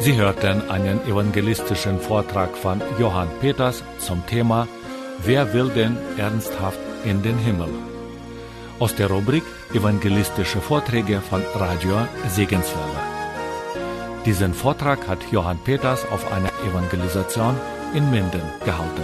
Sie hörten einen evangelistischen Vortrag von Johann Peters zum Thema Wer will denn ernsthaft in den Himmel? Aus der Rubrik Evangelistische Vorträge von Radio Segenswelle. Diesen Vortrag hat Johann Peters auf einer Evangelisation in Minden gehalten.